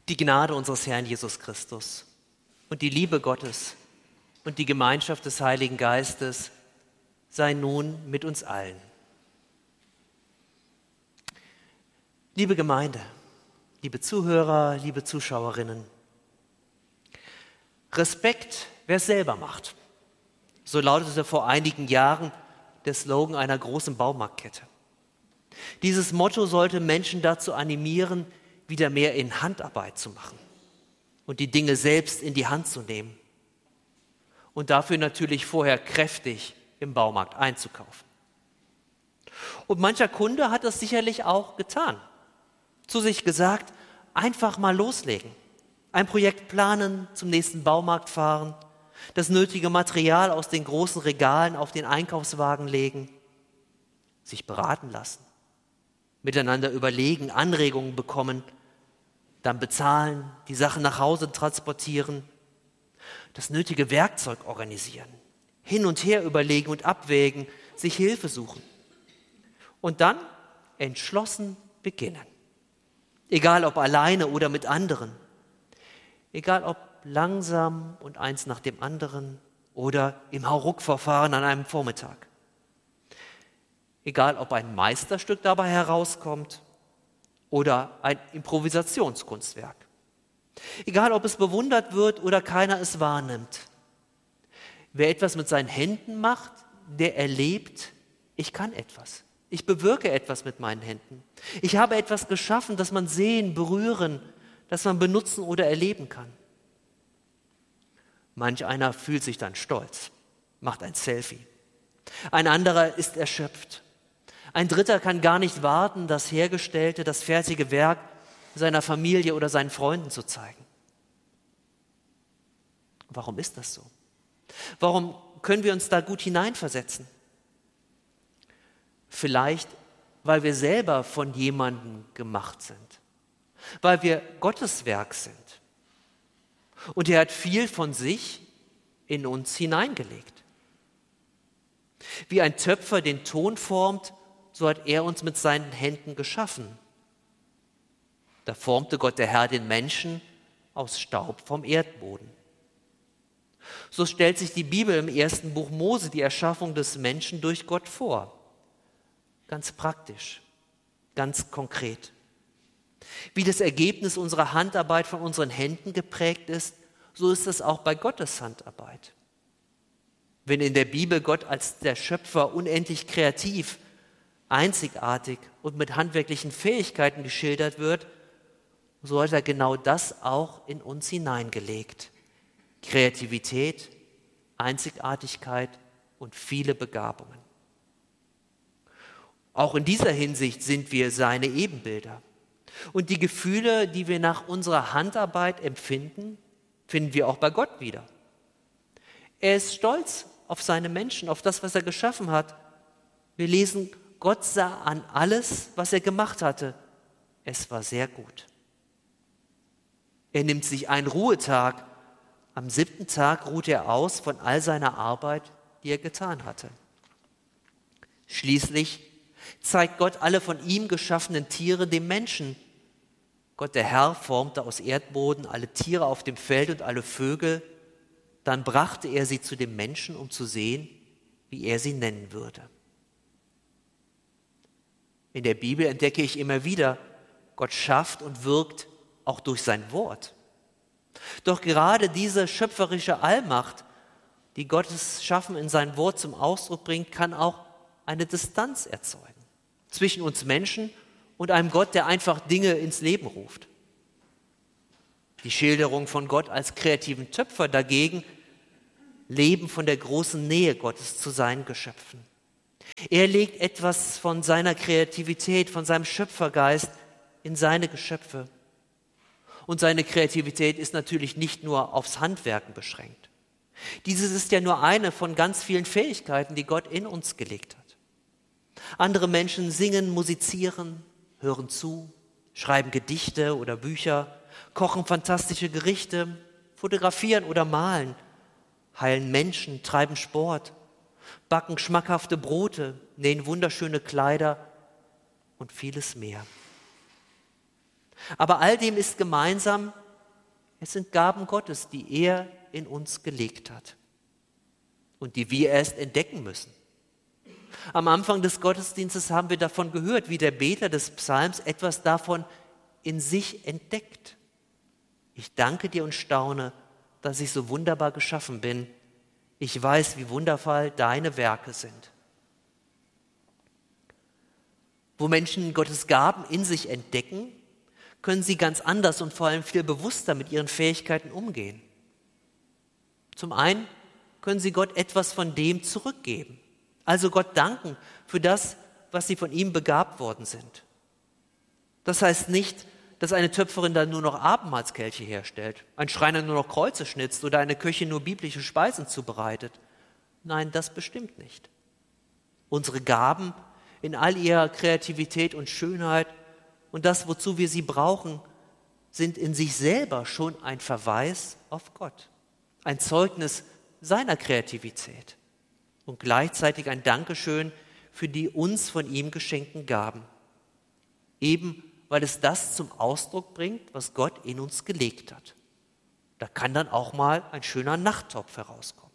Die Gnade unseres Herrn Jesus Christus und die Liebe Gottes und die Gemeinschaft des Heiligen Geistes sei nun mit uns allen. Liebe Gemeinde, liebe Zuhörer, liebe Zuschauerinnen, Respekt, wer es selber macht. So lautete vor einigen Jahren der Slogan einer großen Baumarktkette. Dieses Motto sollte Menschen dazu animieren, wieder mehr in Handarbeit zu machen und die Dinge selbst in die Hand zu nehmen und dafür natürlich vorher kräftig im Baumarkt einzukaufen. Und mancher Kunde hat das sicherlich auch getan. Zu sich gesagt, einfach mal loslegen, ein Projekt planen, zum nächsten Baumarkt fahren, das nötige Material aus den großen Regalen auf den Einkaufswagen legen, sich beraten lassen, miteinander überlegen, Anregungen bekommen, dann bezahlen, die Sachen nach Hause transportieren, das nötige Werkzeug organisieren, hin und her überlegen und abwägen, sich Hilfe suchen und dann entschlossen beginnen. Egal ob alleine oder mit anderen, egal ob langsam und eins nach dem anderen oder im Hauruck-Verfahren an einem Vormittag. Egal ob ein Meisterstück dabei herauskommt oder ein Improvisationskunstwerk. Egal ob es bewundert wird oder keiner es wahrnimmt. Wer etwas mit seinen Händen macht, der erlebt, ich kann etwas. Ich bewirke etwas mit meinen Händen. Ich habe etwas geschaffen, das man sehen, berühren, das man benutzen oder erleben kann. Manch einer fühlt sich dann stolz, macht ein Selfie. Ein anderer ist erschöpft. Ein dritter kann gar nicht warten, das hergestellte, das fertige Werk seiner Familie oder seinen Freunden zu zeigen. Warum ist das so? Warum können wir uns da gut hineinversetzen? Vielleicht, weil wir selber von jemandem gemacht sind, weil wir Gottes Werk sind. Und er hat viel von sich in uns hineingelegt. Wie ein Töpfer den Ton formt, so hat er uns mit seinen Händen geschaffen. Da formte Gott der Herr den Menschen aus Staub vom Erdboden. So stellt sich die Bibel im ersten Buch Mose die Erschaffung des Menschen durch Gott vor. Ganz praktisch, ganz konkret. Wie das Ergebnis unserer Handarbeit von unseren Händen geprägt ist, so ist es auch bei Gottes Handarbeit. Wenn in der Bibel Gott als der Schöpfer unendlich kreativ, einzigartig und mit handwerklichen Fähigkeiten geschildert wird, so hat er genau das auch in uns hineingelegt. Kreativität, Einzigartigkeit und viele Begabungen. Auch in dieser Hinsicht sind wir seine Ebenbilder. Und die Gefühle, die wir nach unserer Handarbeit empfinden, finden wir auch bei Gott wieder. Er ist stolz auf seine Menschen, auf das, was er geschaffen hat. Wir lesen, Gott sah an alles, was er gemacht hatte. Es war sehr gut. Er nimmt sich einen Ruhetag. Am 7. Tag ruht er aus von all seiner Arbeit, die er getan hatte. Schließlich zeigt Gott alle von ihm geschaffenen Tiere dem Menschen. Gott der Herr formte aus Erdboden alle Tiere auf dem Feld und alle Vögel. Dann brachte er sie zu dem Menschen, um zu sehen, wie er sie nennen würde. In der Bibel entdecke ich immer wieder, Gott schafft und wirkt auch durch sein Wort. Doch gerade diese schöpferische Allmacht, die Gottes Schaffen in sein Wort zum Ausdruck bringt, kann auch eine Distanz erzeugen zwischen uns Menschen und einem Gott, der einfach Dinge ins Leben ruft. Die Schilderung von Gott als kreativen Töpfer dagegen leben von der großen Nähe Gottes zu seinen Geschöpfen. Er legt etwas von seiner Kreativität, von seinem Schöpfergeist in seine Geschöpfe. Und seine Kreativität ist natürlich nicht nur aufs Handwerken beschränkt. Dieses ist ja nur eine von ganz vielen Fähigkeiten, die Gott in uns gelegt hat. Andere Menschen singen, musizieren, hören zu, schreiben Gedichte oder Bücher, kochen fantastische Gerichte, fotografieren oder malen, heilen Menschen, treiben Sport, backen schmackhafte Brote, nähen wunderschöne Kleider und vieles mehr. Aber all dem ist gemeinsam, es sind Gaben Gottes, die er in uns gelegt hat und die wir erst entdecken müssen. Am Anfang des Gottesdienstes haben wir davon gehört, wie der Beter des Psalms etwas davon in sich entdeckt. Ich danke dir und staune, dass ich so wunderbar geschaffen bin. Ich weiß, wie wundervoll deine Werke sind. Wo Menschen Gottes Gaben in sich entdecken, können sie ganz anders und vor allem viel bewusster mit ihren Fähigkeiten umgehen. Zum einen können sie Gott etwas von dem zurückgeben, also Gott danken für das, was sie von ihm begabt worden sind. Das heißt nicht, dass eine Töpferin dann nur noch Abendmahlskelche herstellt, ein Schreiner nur noch Kreuze schnitzt oder eine Köchin nur biblische Speisen zubereitet. Nein, das bestimmt nicht. Unsere Gaben in all ihrer Kreativität und Schönheit und das, wozu wir sie brauchen, sind in sich selber schon ein Verweis auf Gott, ein Zeugnis seiner Kreativität und gleichzeitig ein Dankeschön für die uns von ihm geschenkten Gaben. Eben weil es das zum Ausdruck bringt, was Gott in uns gelegt hat. Da kann dann auch mal ein schöner Nachttopf herauskommen.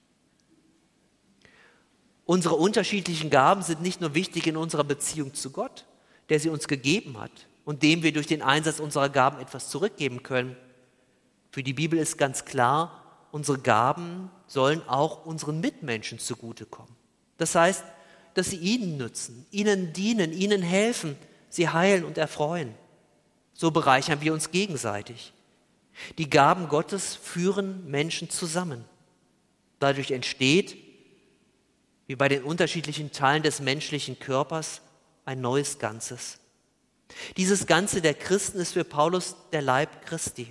Unsere unterschiedlichen Gaben sind nicht nur wichtig in unserer Beziehung zu Gott, der sie uns gegeben hat und dem wir durch den Einsatz unserer Gaben etwas zurückgeben können. Für die Bibel ist ganz klar, unsere Gaben sollen auch unseren Mitmenschen zugutekommen. Das heißt, dass sie ihnen nützen, ihnen dienen, ihnen helfen, sie heilen und erfreuen. So bereichern wir uns gegenseitig. Die Gaben Gottes führen Menschen zusammen. Dadurch entsteht, wie bei den unterschiedlichen Teilen des menschlichen Körpers, ein neues Ganzes. Dieses Ganze der Christen ist für Paulus der Leib Christi.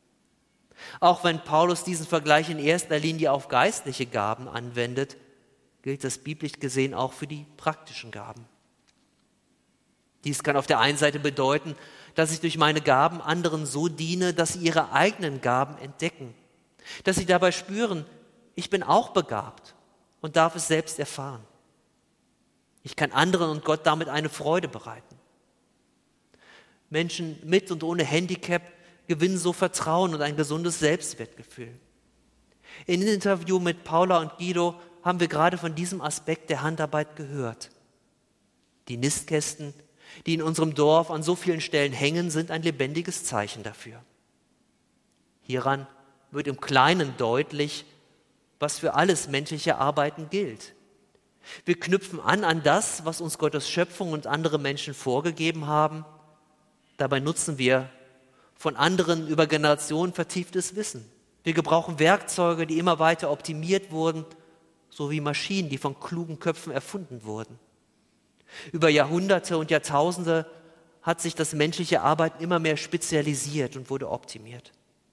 Auch wenn Paulus diesen Vergleich in erster Linie auf geistliche Gaben anwendet, gilt das biblisch gesehen auch für die praktischen Gaben. Dies kann auf der einen Seite bedeuten, dass ich durch meine Gaben anderen so diene, dass sie ihre eigenen Gaben entdecken, dass sie dabei spüren, ich bin auch begabt und darf es selbst erfahren. Ich kann anderen und Gott damit eine Freude bereiten. Menschen mit und ohne Handicap gewinnen so Vertrauen und ein gesundes Selbstwertgefühl. In dem Interview mit Paula und Guido haben wir gerade von diesem Aspekt der Handarbeit gehört. Die Nistkästen, die in unserem Dorf an so vielen Stellen hängen, sind ein lebendiges Zeichen dafür. Hieran wird im Kleinen deutlich, was für alles menschliche Arbeiten gilt. Wir knüpfen an das, was uns Gottes Schöpfung und andere Menschen vorgegeben haben. Dabei nutzen wir von anderen über Generationen vertieftes Wissen. Wir gebrauchen Werkzeuge, die immer weiter optimiert wurden, sowie Maschinen, die von klugen Köpfen erfunden wurden. Über Jahrhunderte und Jahrtausende hat sich das menschliche Arbeiten immer mehr spezialisiert und wurde optimiert.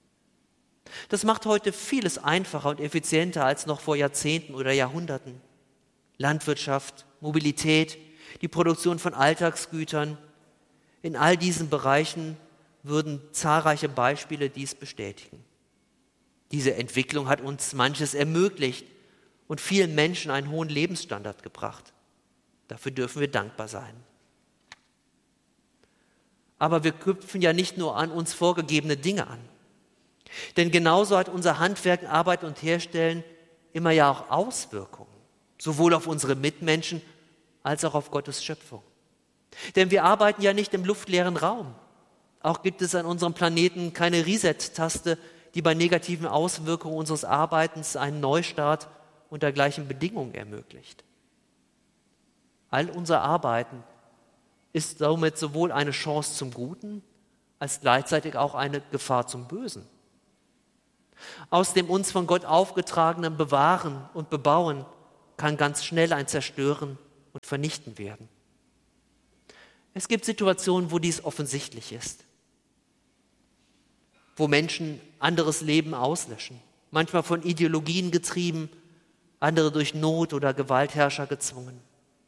Das macht heute vieles einfacher und effizienter als noch vor Jahrzehnten oder Jahrhunderten. Landwirtschaft, Mobilität, die Produktion von Alltagsgütern. In all diesen Bereichen würden zahlreiche Beispiele dies bestätigen. Diese Entwicklung hat uns manches ermöglicht und vielen Menschen einen hohen Lebensstandard gebracht. Dafür dürfen wir dankbar sein. Aber wir knüpfen ja nicht nur an uns vorgegebene Dinge an. Denn genauso hat unser Handwerk, Arbeit und Herstellen immer ja auch Auswirkungen, sowohl auf unsere Mitmenschen als auch auf Gottes Schöpfung. Denn wir arbeiten ja nicht im luftleeren Raum. Auch gibt es an unserem Planeten keine Reset-Taste, die bei negativen Auswirkungen unseres Arbeitens einen Neustart unter gleichen Bedingungen ermöglicht. All unser Arbeiten ist somit sowohl eine Chance zum Guten, als gleichzeitig auch eine Gefahr zum Bösen. Aus dem uns von Gott aufgetragenen Bewahren und Bebauen kann ganz schnell ein Zerstören und Vernichten werden. Es gibt Situationen, wo dies offensichtlich ist, wo Menschen anderes Leben auslöschen, manchmal von Ideologien getrieben, andere durch Not oder Gewaltherrscher gezwungen.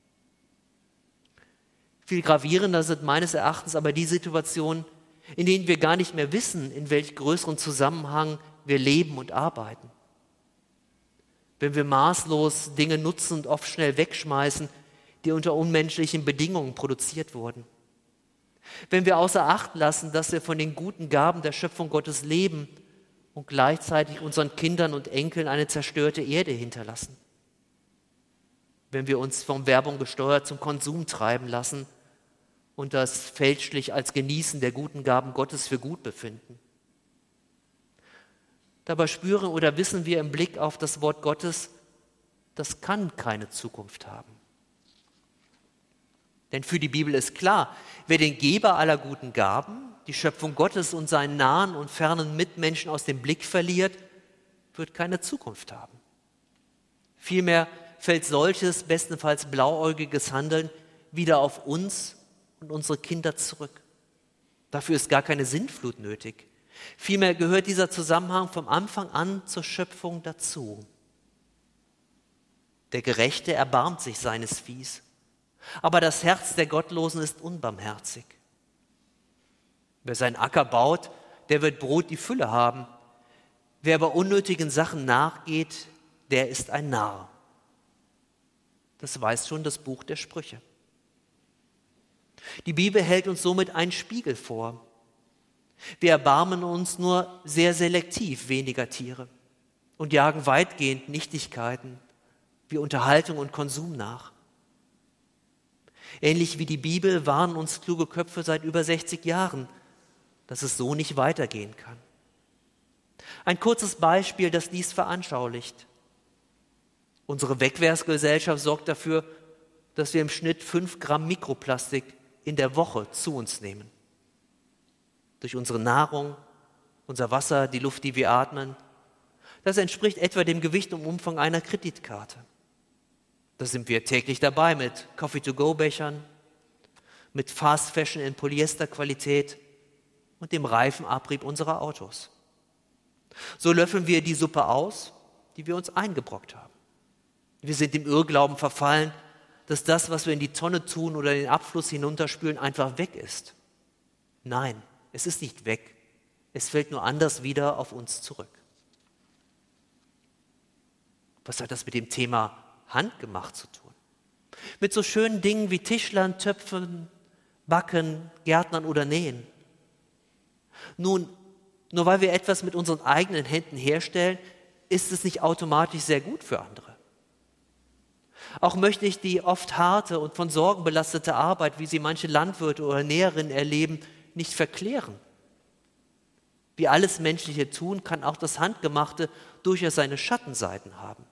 Viel gravierender sind meines Erachtens aber die Situationen, in denen wir gar nicht mehr wissen, in welch größeren Zusammenhang wir leben und arbeiten. Wenn wir maßlos Dinge nutzen und oft schnell wegschmeißen, die unter unmenschlichen Bedingungen produziert wurden. Wenn wir außer Acht lassen, dass wir von den guten Gaben der Schöpfung Gottes leben und gleichzeitig unseren Kindern und Enkeln eine zerstörte Erde hinterlassen. Wenn wir uns von Werbung gesteuert zum Konsum treiben lassen und das fälschlich als Genießen der guten Gaben Gottes für gut befinden. Dabei spüren oder wissen wir im Blick auf das Wort Gottes, das kann keine Zukunft haben. Denn für die Bibel ist klar, wer den Geber aller guten Gaben, die Schöpfung Gottes und seinen nahen und fernen Mitmenschen aus dem Blick verliert, wird keine Zukunft haben. Vielmehr fällt solches, bestenfalls blauäugiges Handeln wieder auf uns und unsere Kinder zurück. Dafür ist gar keine Sintflut nötig. Vielmehr gehört dieser Zusammenhang vom Anfang an zur Schöpfung dazu. Der Gerechte erbarmt sich seines Viehs, aber das Herz der Gottlosen ist unbarmherzig. Wer seinen Acker baut, der wird Brot die Fülle haben. Wer aber unnötigen Sachen nachgeht, der ist ein Narr. Das weiß schon das Buch der Sprüche. Die Bibel hält uns somit einen Spiegel vor. Wir erbarmen uns nur sehr selektiv weniger Tiere und jagen weitgehend Nichtigkeiten wie Unterhaltung und Konsum nach. Ähnlich wie die Bibel warnen uns kluge Köpfe seit über 60 Jahren, dass es so nicht weitergehen kann. Ein kurzes Beispiel, das dies veranschaulicht. Unsere Wegwerfgesellschaft sorgt dafür, dass wir im Schnitt 5 Gramm Mikroplastik in der Woche zu uns nehmen. Durch unsere Nahrung, unser Wasser, die Luft, die wir atmen. Das entspricht etwa dem Gewicht und Umfang einer Kreditkarte. Da sind wir täglich dabei mit Coffee-to-go-Bechern, mit Fast Fashion in Polyesterqualität und dem Reifenabrieb unserer Autos. So löffeln wir die Suppe aus, die wir uns eingebrockt haben. Wir sind dem Irrglauben verfallen, dass das, was wir in die Tonne tun oder in den Abfluss hinunterspülen, einfach weg ist. Nein, es ist nicht weg. Es fällt nur anders wieder auf uns zurück. Was hat das mit dem Thema handgemacht zu tun? Mit so schönen Dingen wie Tischlern, Töpfen, Backen, Gärtnern oder Nähen. Nun, nur weil wir etwas mit unseren eigenen Händen herstellen, ist es nicht automatisch sehr gut für andere. Auch möchte ich die oft harte und von Sorgen belastete Arbeit, wie sie manche Landwirte oder Näherinnen erleben, nicht verklären. Wie alles menschliche Tun kann auch das Handgemachte durchaus seine Schattenseiten haben.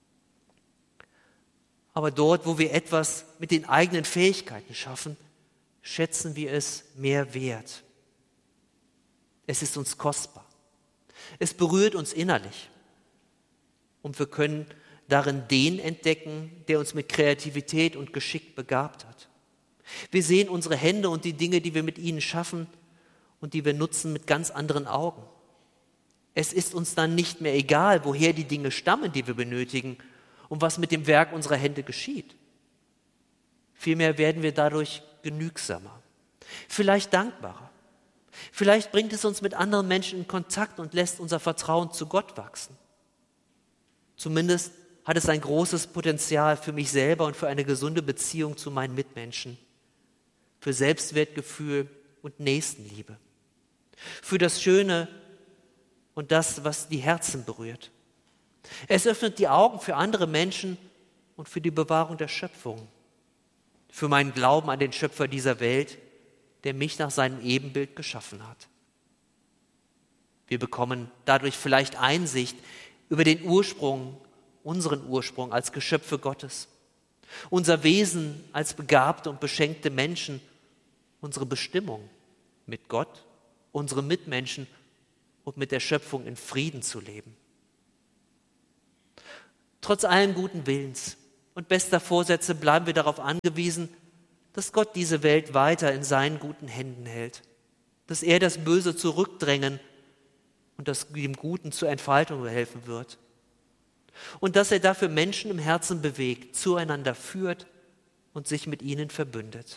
Aber dort, wo wir etwas mit den eigenen Fähigkeiten schaffen, schätzen wir es mehr wert. Es ist uns kostbar. Es berührt uns innerlich. Und wir können darin den entdecken, der uns mit Kreativität und Geschick begabt hat. Wir sehen unsere Hände und die Dinge, die wir mit ihnen schaffen und die wir nutzen, mit ganz anderen Augen. Es ist uns dann nicht mehr egal, woher die Dinge stammen, die wir benötigen und was mit dem Werk unserer Hände geschieht. Vielmehr werden wir dadurch genügsamer, vielleicht dankbarer. Vielleicht bringt es uns mit anderen Menschen in Kontakt und lässt unser Vertrauen zu Gott wachsen. Zumindest hat es ein großes Potenzial für mich selber und für eine gesunde Beziehung zu meinen Mitmenschen, für Selbstwertgefühl und Nächstenliebe, für das Schöne und das, was die Herzen berührt. Es öffnet die Augen für andere Menschen und für die Bewahrung der Schöpfung, für meinen Glauben an den Schöpfer dieser Welt, der mich nach seinem Ebenbild geschaffen hat. Wir bekommen dadurch vielleicht Einsicht über den Ursprung, unseren Ursprung als Geschöpfe Gottes, unser Wesen als begabte und beschenkte Menschen, unsere Bestimmung mit Gott, unseren Mitmenschen und mit der Schöpfung in Frieden zu leben. Trotz allen guten Willens und bester Vorsätze bleiben wir darauf angewiesen, dass Gott diese Welt weiter in seinen guten Händen hält, dass er das Böse zurückdrängen und das dem Guten zur Entfaltung helfen wird und dass er dafür Menschen im Herzen bewegt, zueinander führt und sich mit ihnen verbündet.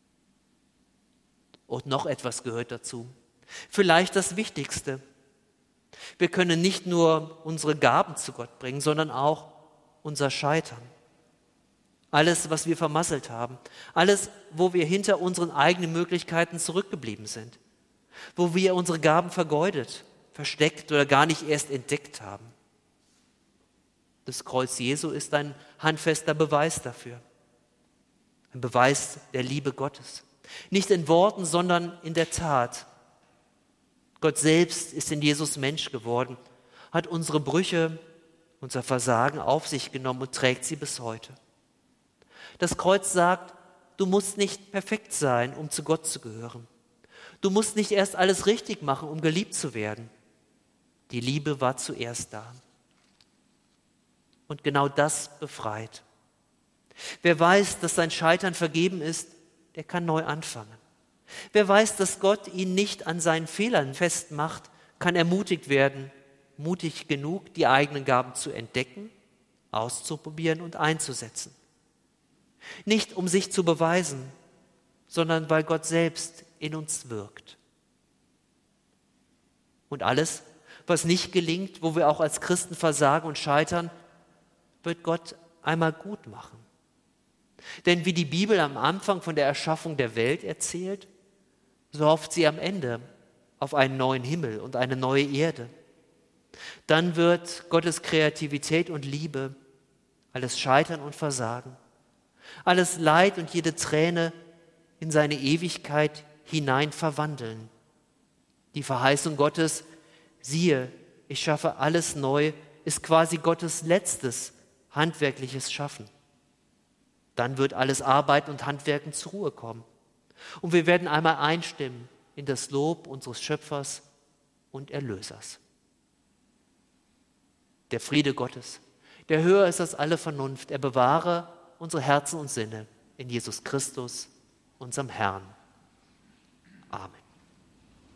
Und noch etwas gehört dazu, vielleicht das Wichtigste. Wir können nicht nur unsere Gaben zu Gott bringen, sondern auch unser Scheitern. Alles, was wir vermasselt haben. Alles, wo wir hinter unseren eigenen Möglichkeiten zurückgeblieben sind. Wo wir unsere Gaben vergeudet, versteckt oder gar nicht erst entdeckt haben. Das Kreuz Jesu ist ein handfester Beweis dafür. Ein Beweis der Liebe Gottes. Nicht in Worten, sondern in der Tat. Gott selbst ist in Jesus Mensch geworden, hat unsere Brüche, unser Versagen auf sich genommen und trägt sie bis heute. Das Kreuz sagt, du musst nicht perfekt sein, um zu Gott zu gehören. Du musst nicht erst alles richtig machen, um geliebt zu werden. Die Liebe war zuerst da. Und genau das befreit. Wer weiß, dass sein Scheitern vergeben ist, der kann neu anfangen. Wer weiß, dass Gott ihn nicht an seinen Fehlern festmacht, kann ermutigt werden, mutig genug, die eigenen Gaben zu entdecken, auszuprobieren und einzusetzen. Nicht um sich zu beweisen, sondern weil Gott selbst in uns wirkt. Und alles, was nicht gelingt, wo wir auch als Christen versagen und scheitern, wird Gott einmal gut machen. Denn wie die Bibel am Anfang von der Erschaffung der Welt erzählt, so hofft sie am Ende auf einen neuen Himmel und eine neue Erde. Dann wird Gottes Kreativität und Liebe alles Scheitern und Versagen, alles Leid und jede Träne in seine Ewigkeit hinein verwandeln. Die Verheißung Gottes, siehe, ich schaffe alles neu, ist quasi Gottes letztes handwerkliches Schaffen. Dann wird alles Arbeiten und Handwerken zur Ruhe kommen. Und wir werden einmal einstimmen in das Lob unseres Schöpfers und Erlösers. Der Friede Gottes, der höher ist als alle Vernunft, er bewahre unsere Herzen und Sinne in Jesus Christus, unserem Herrn. Amen.